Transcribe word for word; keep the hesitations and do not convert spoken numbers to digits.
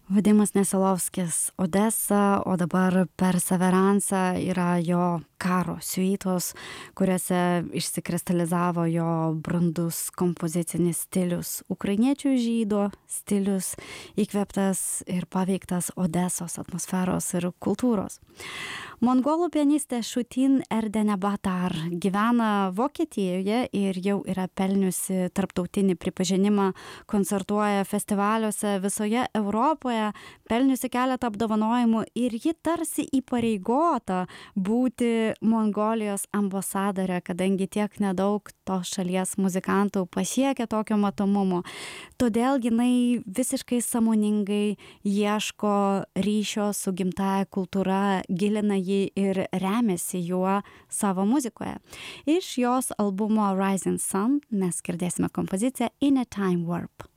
Vadimas Nesilovskis Odesa, o dabar Perseveransą yra jo karo siuitos, kuriuose išsikristalizavo jo brandus kompozicinis stilius. Ukrainiečių žydo stilius įkvėptas ir paveiktas Odesos atmosferos ir kultūros. Mongolų pianistė Šutin Erdenebatar gyvena Vokietijoje ir jau yra pelniusi tarptautinį pripažinimą, koncertuoja festivaliuose visoje Europoje, pelniusi keletą apdovanojimų ir ji tarsi įpareigota būti Mongolijos ambasadorė, kadangi tiek nedaug tos šalies muzikantų pasiekia tokio matomumo. Todėl jinai visiškai sąmoningai ieško ryšio su gimtaja kultūra, gilina jį ir remiasi juo savo muzikoje. Iš jos albumo Rising Sun mes girdėsime kompoziciją In a Time Warp.